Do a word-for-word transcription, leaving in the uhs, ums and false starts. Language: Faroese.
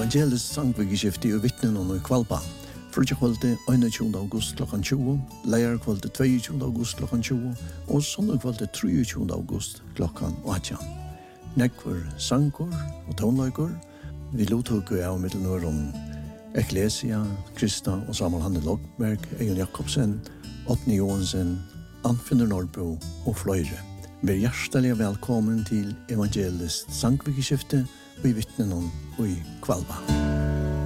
Evangelisk sangvikeskifte og vittnen og i Kvalpa. Frutjakvalde einogtjúgunda august klokkan tjúgu, leierkvalde tveiogtjúgunda august klokkan tjúgu og sondagkvalde treogtjúgunda august klokkan átjan. Nekvar sangur og tónleikur. Vi lottoku av middelnøren Ecclesia, Krista og Samuel Hanne Lokberg, Egon Jakobsen, Otni Johansen, Anfinnur Norrbo og fløyre. Vær hjertelig velkommen til Evangelisk sangvikeskifte og i vittnen og i Kvalpa.